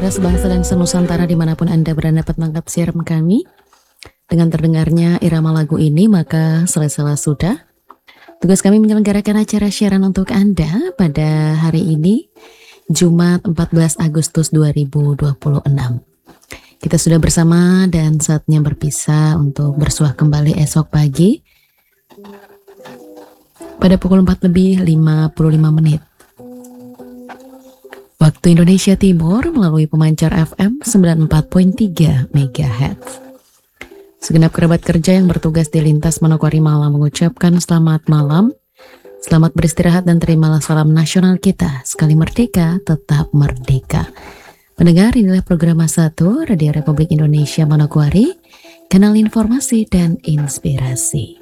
saudara sebangsa dan senusantara dimanapun Anda berada dapat menangkap siaran kami. Dengan terdengarnya irama lagu ini, maka selesai sudah tugas kami menyelenggarakan acara siaran untuk Anda pada hari ini, Jumat 14 Agustus 2026. Kita sudah bersama dan saatnya berpisah untuk bersuah kembali esok pagi pada pukul 4:55 waktu Indonesia Timur melalui pemancar FM 94.3 MHz. Segenap kerabat kerja yang bertugas di lintas Manokwari Malang mengucapkan selamat malam, selamat beristirahat dan terimalah salam nasional kita. Sekali merdeka, tetap merdeka. Pendengar, inilah program 1 Radio Republik Indonesia Manokwari, kanal informasi dan inspirasi.